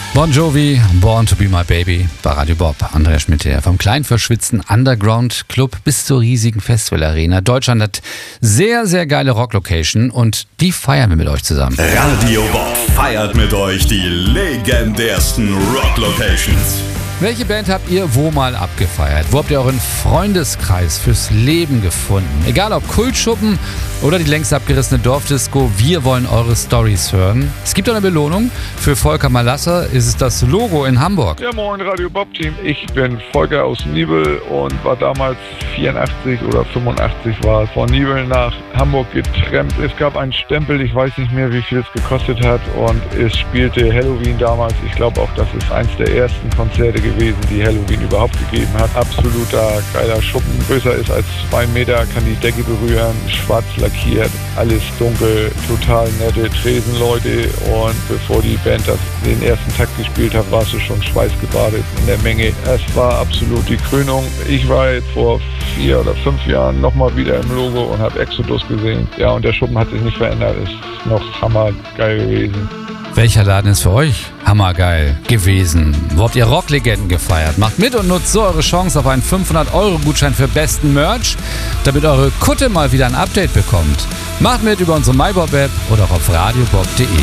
Bon Jovi, Born to be my baby, bei Radio Bob. Andreas Schmidt hier. Vom klein verschwitzten Underground-Club bis zur riesigen Festival-Arena. Deutschland hat sehr, sehr geile Rock-Location und die feiern wir mit euch zusammen. Radio Bob feiert mit euch die legendärsten Rock-Locations. Welche Band habt ihr wo mal abgefeiert? Wo habt ihr euren Freundeskreis fürs Leben gefunden? Egal ob Kultschuppen oder die längst abgerissene Dorfdisco, wir wollen eure Storys hören. Es gibt eine Belohnung. Für Volker Malasser ist es das Logo in Hamburg. Ja, moin Radio Bob Team. Ich bin Volker aus Nibel und war damals 84 oder 85 war es, von Nibel nach Hamburg getrennt. Es gab einen Stempel, ich weiß nicht mehr, wie viel es gekostet hat, und es spielte Halloween damals. Ich glaube auch, das ist eins der ersten Konzerte gewesen, die Halloween überhaupt gegeben hat. Absoluter geiler Schuppen, größer ist als 2 Meter, kann die Decke berühren, schwarz lackiert, alles dunkel, total nette Tresenleute, und bevor die Band den ersten Takt gespielt hat, warst du schon schweißgebadet in der Menge. Es war absolut die Krönung. Ich war jetzt vor 4 oder 5 Jahren nochmal wieder im Logo und habe Exodus gesehen. Ja, und der Schuppen hat sich nicht verändert, ist noch hammergeil gewesen. Welcher Laden ist für euch hammergeil gewesen? Wo habt ihr Rocklegenden gefeiert? Macht mit und nutzt so eure Chance auf einen 500-Euro-Gutschein für besten Merch, damit eure Kutte mal wieder ein Update bekommt. Macht mit über unsere MyBob-App oder auch auf radiobob.de.